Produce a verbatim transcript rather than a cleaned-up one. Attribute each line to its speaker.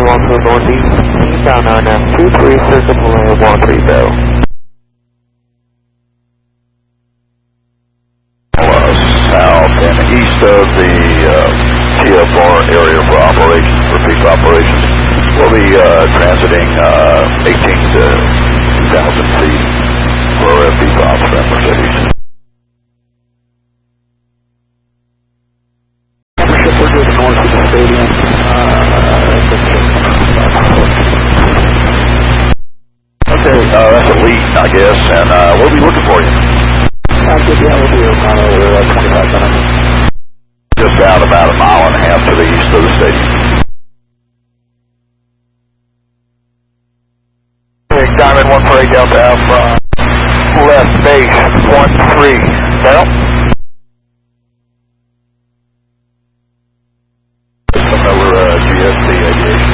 Speaker 1: one to the northeast, down on F two three, circle Malaya one three zero.
Speaker 2: Uh, south and east of the uh, T F R area for operations, for peak operations. We'll be uh, transiting uh, eighteen to two thousand feet for our peak ops for cities.
Speaker 1: We're to the north of the stadium. Uh,
Speaker 2: okay, uh, that's a lead, I guess, and uh, we'll be looking for you.
Speaker 1: I'll give you, we'll be around over uh, twenty-five minutes.
Speaker 2: Just out about a mile and a half to the east of the stadium.
Speaker 1: Okay, Diamond one four eight Delta Alpha, left base one three, Bell.
Speaker 2: Over uh, G S D Aviation.